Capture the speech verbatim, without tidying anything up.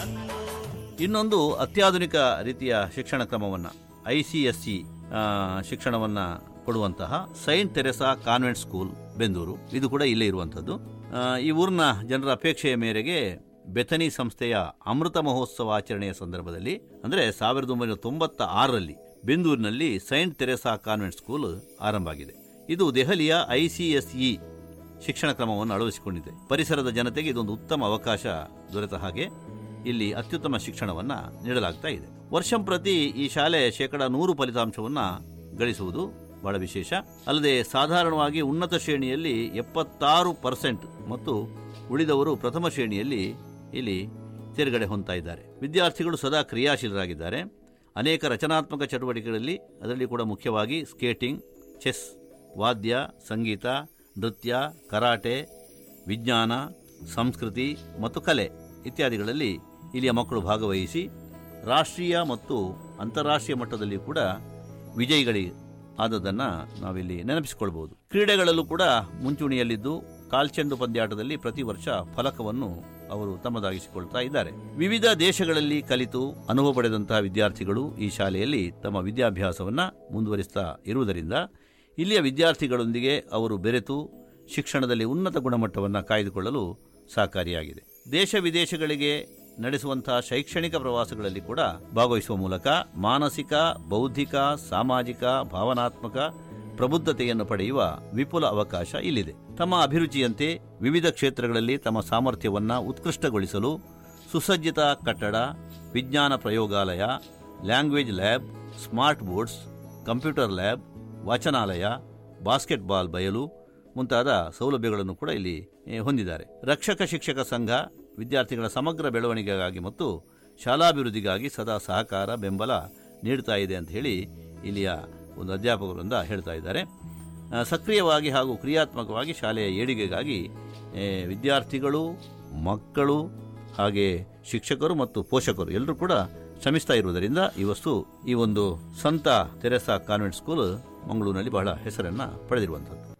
ಇನ್ನೊಂದು ಅತ್ಯಾಧುನಿಕ ರೀತಿಯ ಶಿಕ್ಷಣ ಕ್ರಮವನ್ನು ಐ ಸಿ ಎಸ್ ಸಿ ಶಿಕ್ಷಣವನ್ನು ಕೊಡುವಂತಹ Saint Theresa convent school Bendur, ಇದು ಕೂಡ ಇಲ್ಲೇ ಇರುವಂಥದ್ದು. ಈ ಊರಿನ ಜನರ ಅಪೇಕ್ಷೆಯ ಮೇರೆಗೆ ಬೆಥನಿ ಸಂಸ್ಥೆಯ ಅಮೃತ ಮಹೋತ್ಸವ ಆಚರಣೆಯ ಸಂದರ್ಭದಲ್ಲಿ ಅಂದರೆ ಸಾವಿರದ ಒಂಬೈನೂರ ತೊಂಬತ್ತ ಆರರಲ್ಲಿ ಬೆಂದೂರಿನಲ್ಲಿ ಸೈಂಟ್ ತೆರೆಸಾ ಕಾನ್ವೆಂಟ್ ಸ್ಕೂಲ್ ಆರಂಭ ಆಗಿದೆ. ಇದು ದೆಹಲಿಯ ಐ ಸಿ ಎಸ್ ಇ ಶಿಕ್ಷಣ ಕ್ರಮವನ್ನು ಅಳವಡಿಸಿಕೊಂಡಿದೆ. ಪರಿಸರದ ಜನತೆಗೆ ಇದೊಂದು ಉತ್ತಮ ಅವಕಾಶ ದೊರೆತ ಹಾಗೆ ಇಲ್ಲಿ ಅತ್ಯುತ್ತಮ ಶಿಕ್ಷಣವನ್ನು ನೀಡಲಾಗ್ತಾ ಇದೆ. ವರ್ಷಂಪ್ರತಿ ಈ ಶಾಲೆ ಶೇಕಡ ನೂರು ಫಲಿತಾಂಶವನ್ನು ಗಳಿಸುವುದು ಬಹಳ ವಿಶೇಷ. ಅಲ್ಲದೆ ಸಾಧಾರಣವಾಗಿ ಉನ್ನತ ಶ್ರೇಣಿಯಲ್ಲಿ ಎಪ್ಪತ್ತಾರು ಪರ್ಸೆಂಟ್ ಮತ್ತು ಉಳಿದವರು ಪ್ರಥಮ ಶ್ರೇಣಿಯಲ್ಲಿ ಇಲ್ಲಿ ತೇರ್ಗಡೆ ಹೊಂದ್ತಾ ಇದ್ದಾರೆ. ವಿದ್ಯಾರ್ಥಿಗಳು ಸದಾ ಕ್ರಿಯಾಶೀಲರಾಗಿದ್ದಾರೆ. ಅನೇಕ ರಚನಾತ್ಮಕ ಚಟುವಟಿಕೆಗಳಲ್ಲಿ, ಅದರಲ್ಲಿ ಕೂಡ ಮುಖ್ಯವಾಗಿ ಸ್ಕೇಟಿಂಗ್, ಚೆಸ್, ವಾದ್ಯ, ಸಂಗೀತ, ನೃತ್ಯ, ಕರಾಟೆ, ವಿಜ್ಞಾನ, ಸಂಸ್ಕೃತಿ ಮತ್ತು ಕಲೆ ಇತ್ಯಾದಿಗಳಲ್ಲಿ ಇಲ್ಲಿಯ ಮಕ್ಕಳು ಭಾಗವಹಿಸಿ ರಾಷ್ಟ್ರೀಯ ಮತ್ತು ಅಂತಾರಾಷ್ಟ್ರೀಯ ಮಟ್ಟದಲ್ಲಿ ಕೂಡ ವಿಜಯಿಗಳಿ ಆದದನ್ನು ನಾವಿಲ್ಲಿ ನೆನಪಿಸಿಕೊಳ್ಬಹುದು. ಕ್ರೀಡೆಗಳಲ್ಲೂ ಕೂಡ ಮುಂಚೂಣಿಯಲ್ಲಿದ್ದು ಕಾಲ್ಚೆಂಡು ಪಂದ್ಯಾಟದಲ್ಲಿ ಪ್ರತಿ ವರ್ಷ ಫಲಕವನ್ನು ಅವರು ತಮ್ಮದಾಗಿಸಿಕೊಳ್ತಾ ಇದ್ದಾರೆ. ವಿವಿಧ ದೇಶಗಳಲ್ಲಿ ಕಲಿತು ಅನುಭವ ಪಡೆದಂತಹ ವಿದ್ಯಾರ್ಥಿಗಳು ಈ ಶಾಲೆಯಲ್ಲಿ ತಮ್ಮ ವಿದ್ಯಾಭ್ಯಾಸವನ್ನು ಮುಂದುವರಿಸ್ತಾ ಇರುವುದರಿಂದ ಇಲ್ಲಿಯ ವಿದ್ಯಾರ್ಥಿಗಳೊಂದಿಗೆ ಅವರು ಬೆರೆತು ಶಿಕ್ಷಣದಲ್ಲಿ ಉನ್ನತ ಗುಣಮಟ್ಟವನ್ನು ಕಾಯ್ದುಕೊಳ್ಳಲು ಸಹಕಾರಿಯಾಗಿದೆ. ದೇಶ ವಿದೇಶಗಳಿಗೆ ನಡೆಸುವಂತಹ ಶೈಕ್ಷಣಿಕ ಪ್ರವಾಸಗಳಲ್ಲಿ ಕೂಡ ಭಾಗವಹಿಸುವ ಮೂಲಕ ಮಾನಸಿಕ, ಬೌದ್ಧಿಕ, ಸಾಮಾಜಿಕ, ಭಾವನಾತ್ಮಕ ಪ್ರಬುದ್ಧತೆಯನ್ನು ಪಡೆಯುವ ವಿಪುಲ ಅವಕಾಶ ಇಲ್ಲಿದೆ. ತಮ್ಮ ಅಭಿರುಚಿಯಂತೆ ವಿವಿಧ ಕ್ಷೇತ್ರಗಳಲ್ಲಿ ತಮ್ಮ ಸಾಮರ್ಥ್ಯವನ್ನು ಉತ್ಕೃಷ್ಟಗೊಳಿಸಲು ಸುಸಜ್ಜಿತ ಕಟ್ಟಡ, ವಿಜ್ಞಾನ ಪ್ರಯೋಗಾಲಯ, language lab, smart boards, computer lab, ವಾಚನಾಲಯ, basketball ಬಯಲು ಮುಂತಾದ ಸೌಲಭ್ಯಗಳನ್ನು ಕೂಡ ಇಲ್ಲಿ ಹೊಂದಿದ್ದಾರೆ. ರಕ್ಷಕ ಶಿಕ್ಷಕ ಸಂಘ ವಿದ್ಯಾರ್ಥಿಗಳ ಸಮಗ್ರ ಬೆಳವಣಿಗೆಗಾಗಿ ಮತ್ತು ಶಾಲಾಭಿವೃದ್ಧಿಗಾಗಿ ಸದಾ ಸಹಕಾರ, ಬೆಂಬಲ ನೀಡ್ತಾ ಇದೆ ಅಂತ ಹೇಳಿ ಇಲ್ಲಿಯ ಒಂದು ಅಧ್ಯಾಪಕರಿಂದ ಹೇಳ್ತಾ ಇದ್ದಾರೆ. ಸಕ್ರಿಯವಾಗಿ ಹಾಗೂ ಕ್ರಿಯಾತ್ಮಕವಾಗಿ ಶಾಲೆಯ ಏಳಿಗೆಗಾಗಿ ವಿದ್ಯಾರ್ಥಿಗಳು, ಮಕ್ಕಳು, ಹಾಗೆ ಶಿಕ್ಷಕರು ಮತ್ತು ಪೋಷಕರು ಎಲ್ಲರೂ ಕೂಡ ಶ್ರಮಿಸ್ತಾ ಇರುವುದರಿಂದ ಈ ವಸ್ತು ಈ ಒಂದು ಸಂತ ತೆರೆಸಾ ಕಾನ್ವೆಂಟ್ ಸ್ಕೂಲ್ ಮಂಗಳೂರಿನಲ್ಲಿ ಬಹಳ ಹೆಸರನ್ನು ಪಡೆದಿರುವಂಥದ್ದು.